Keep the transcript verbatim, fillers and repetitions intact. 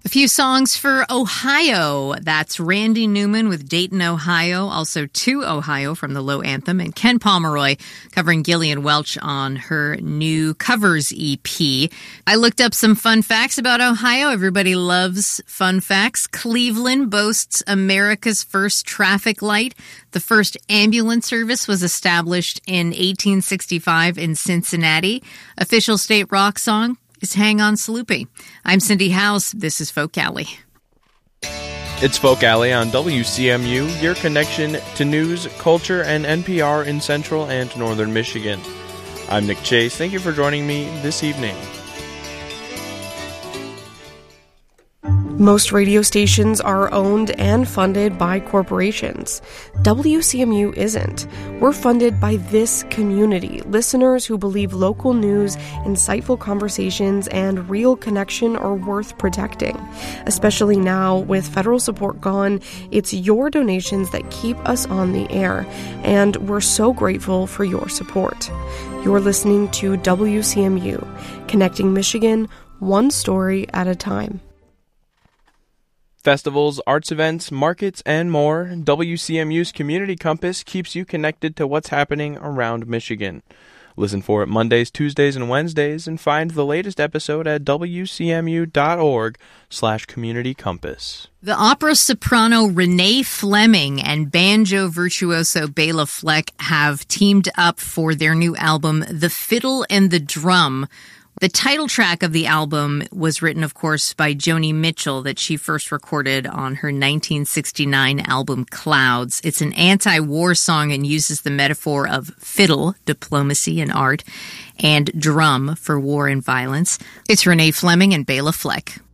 few songs for Ohio. That's Randy Newman with Dayton, Ohio. Also To Ohio from the Low Anthem. And Ken Pomeroy covering Gillian Welch on her new covers E P. I looked up some fun facts about Ohio. Everybody loves fun facts. Cleveland boasts America's first traffic light. The first ambulance service was established in eighteen sixty-five in Cincinnati. Official state rock song is Hang On Sloopy. I'm Cindy House. This is Folk Alley. It's Folk Alley on W C M U, your connection to news, culture, and N P R in Central and Northern Michigan. I'm Nick Chase. Thank you for joining me this evening. Most radio stations are owned and funded by corporations. W C M U isn't. We're funded by this community, listeners who believe local news, insightful conversations, and real connection are worth protecting. Especially now, with federal support gone, it's your donations that keep us on the air, and we're so grateful for your support. You're listening to W C M U, connecting Michigan one story at a time. Festivals, arts events, markets, and more, W C M U's Community Compass keeps you connected to what's happening around Michigan. Listen for it Mondays, Tuesdays, and Wednesdays, and find the latest episode at wcmu.org slash community compass. The opera soprano Renee Fleming and banjo virtuoso Bela Fleck have teamed up for their new album, The Fiddle and the Drum. The title track of the album was written, of course, by Joni Mitchell that she first recorded on her nineteen sixty-nine album Clouds. It's an anti-war song and uses the metaphor of fiddle, diplomacy and art, and drum for war and violence. It's Renee Fleming and Bela Fleck.